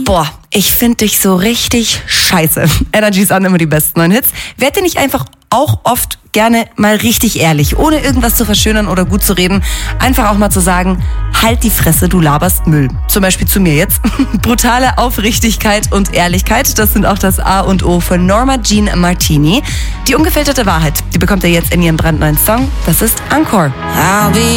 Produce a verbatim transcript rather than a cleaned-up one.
Boah, ich finde dich so richtig scheiße. Energy an, immer die besten neuen Hits. Werd dir nicht einfach auch oft gerne mal richtig ehrlich, ohne irgendwas zu verschönern oder gut zu reden. Einfach auch mal zu sagen, halt die Fresse, du laberst Müll. Zum Beispiel zu mir jetzt. Brutale Aufrichtigkeit und Ehrlichkeit, das sind auch das A und O von Norma Jean Martini. Die ungefilterte Wahrheit, die bekommt ihr jetzt in ihrem brandneuen Song. Das ist Encore.